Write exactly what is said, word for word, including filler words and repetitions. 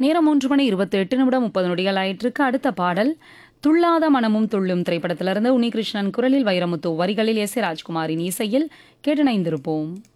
நேரம் மூன்று மணி இருபத்தி எட்டு நிமிடம் முப்பது நொடிகள் ஆயிற்றுக்கு. அடுத்த பாடல் துள்ளாத மனமும் துள்ளும் திரைப்படத்திலிருந்து உன்னிகிருஷ்ணன் குரலில் வைரமுத்து வரிகளில் எஸ் ஏ ராஜ்குமாரின் இசையில் கேட்டணைந்திருப்போம்.